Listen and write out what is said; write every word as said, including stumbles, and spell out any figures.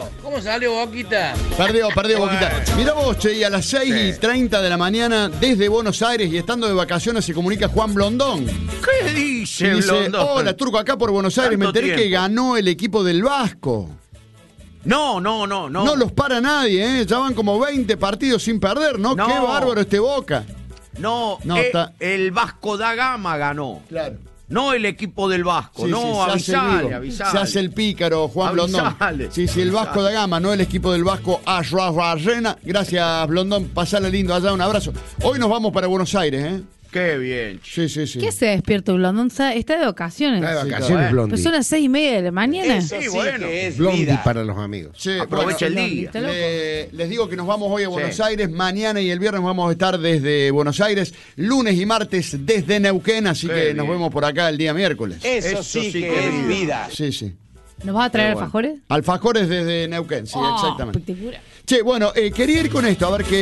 salió? ¿Cómo salió, Boquita? Perdió, perdió, Bueno. Boquita. Mirá vos, che, y a las seis y treinta de la mañana, desde Buenos Aires y estando de vacaciones, se comunica Juan Blondón. ¿Qué dice, Y dice, Blondón? hola, Turco, acá por Buenos Aires. Me Tanto enteré que tiempo. ganó el equipo del Vasco. No, no, no, no. No los para nadie, ¿eh? Ya van como veinte partidos sin perder, ¿no? No. Qué bárbaro este Boca. No, No, eh, está- el Vasco da Gama ganó. Claro. No el equipo del Vasco. Sí, no, sí, se hace el avisale, vivo. avisale. Se hace el pícaro, Juan Blondón. Avisale. Sí, sí, el Vasco da Gama, no el equipo del Vasco Arena. Gracias, Blondón. Pasala lindo allá, un abrazo. Hoy nos vamos para Buenos Aires, ¿eh? Qué bien. Sí, sí, sí. ¿Qué se despierta Blondón? Está está de vacaciones. Está de Sí, vacaciones, claro. Blondie. Pues son las seis y media de la mañana. Eso Sí, sí bueno. que es Blondie vida. para los amigos. Sí, Aprovecha el Blondie, día. está loco. Le- les digo que nos vamos hoy a Buenos Sí. Aires, mañana y el viernes vamos a estar desde Buenos Aires, lunes y martes desde Neuquén, así Qué que bien. nos vemos por acá el día miércoles. Eso, Eso sí, sí que, que es es vida. Sí, sí. ¿Nos vas a traer Qué bueno. alfajores? Alfajores desde Neuquén, sí, Oh, exactamente. espectacular. Che, bueno, eh, quería ir con esto, a ver qué